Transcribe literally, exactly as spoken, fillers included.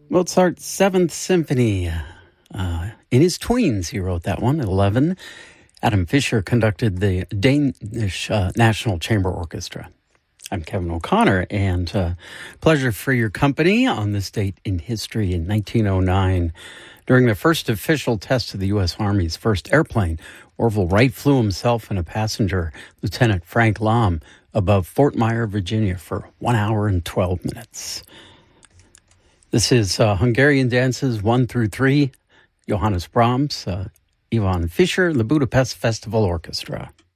Mozart's Seventh Symphony. Uh, in his tweens, he wrote that one at eleven. Adam Fisher conducted the Danish uh, National Chamber Orchestra. I'm Kevin O'Connor, and uh, pleasure for your company on this date in history in nineteen oh nine. During the first official test of the U S. Army's first airplane, Orville Wright flew himself and a passenger, Lieutenant Frank Lahm, above Fort Myer, Virginia for one hour and twelve minutes. This is uh, Hungarian Dances one through three, Johannes Brahms, uh, Ivan Fischer, the Budapest Festival Orchestra.